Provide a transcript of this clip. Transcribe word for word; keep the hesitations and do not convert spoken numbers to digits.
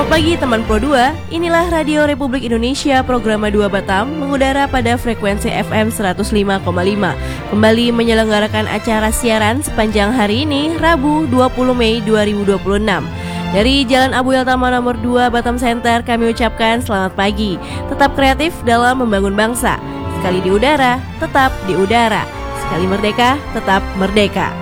Selamat pagi teman Pro dua, inilah Radio Republik Indonesia program dua Batam mengudara pada frekuensi F M seratus lima koma lima. Kembali menyelenggarakan acara siaran sepanjang hari ini, Rabu dua puluh Mei dua ribu dua puluh enam. Dari Jalan Abu Yaltama nomor dua Batam Center kami ucapkan selamat pagi. Tetap kreatif dalam membangun bangsa. Sekali di udara, tetap di udara. Sekali merdeka, tetap merdeka.